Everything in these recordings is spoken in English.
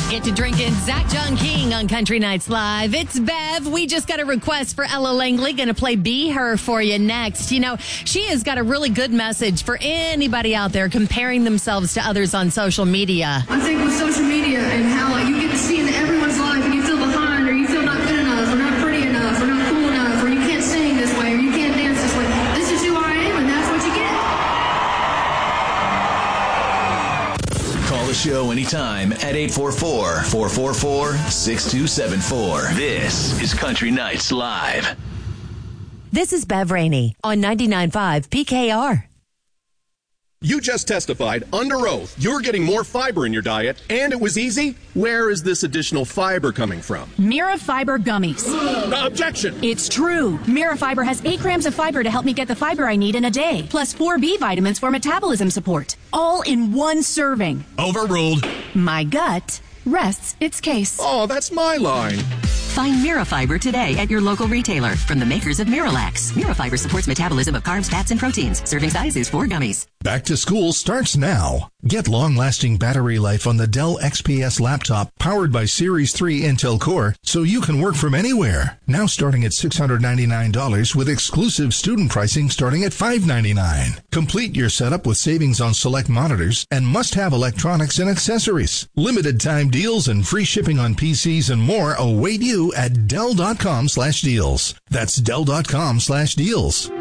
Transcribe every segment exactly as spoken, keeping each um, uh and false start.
Get to drinking Zach John King on Country Nights Live. It's Bev. We just got a request for Ella Langley. Going to play Be Her for you next. You know, she has got a really good message for anybody out there comparing themselves to others on social media. I think with social media and how like, you get to see into everyone's life and you feel behind or you feel not good enough or not pretty enough or not cool enough or you can't sing this way or you can't dance this way. This is who I am and that's what you get. Call the show anytime at eight four four, four four four, six two seven four. This is Country Nights Live. This is Bev Rainey on ninety-nine point five P K R. You just testified under oath you're getting more fiber in your diet, and it was easy. Where is this additional fiber coming from? Mira Fiber Gummies. Uh, objection! It's true. Mira Fiber has eight grams of fiber to help me get the fiber I need in a day, plus four B vitamins for metabolism support, all in one serving. Overruled. My gut rests its case. Oh, that's my line. Find Mirafiber today at your local retailer from the makers of Miralax. Mirafiber supports metabolism of carbs, fats, and proteins. Serving size is four gummies. Back to school starts now. Get long-lasting battery life on the Dell X P S laptop powered by Series three Intel Core so you can work from anywhere. Now starting at six hundred ninety-nine dollars with exclusive student pricing starting at five hundred ninety-nine dollars. Complete your setup with savings on select monitors and must-have electronics and accessories. Limited time deals and free shipping on P Cs and more await you at Dell.com slash deals. That's Dell.com slash deals.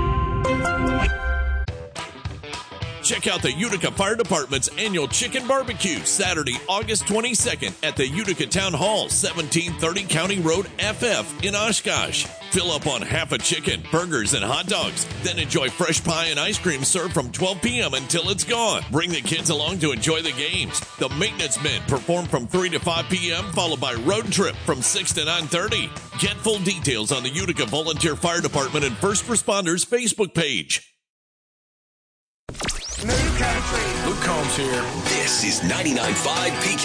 Check out the Utica Fire Department's annual Chicken Barbecue, Saturday, August twenty-second at the Utica Town Hall, seventeen thirty County Road F F in Oshkosh. Fill up on half a chicken, burgers, and hot dogs. Then enjoy fresh pie and ice cream served from twelve p.m. until it's gone. Bring the kids along to enjoy the games. The maintenance men perform from three to five p.m., followed by Road Trip from six to nine thirty. Get full details on the Utica Volunteer Fire Department and First Responders Facebook page. New Country. Luke Combs here. This is ninety-nine point five P K.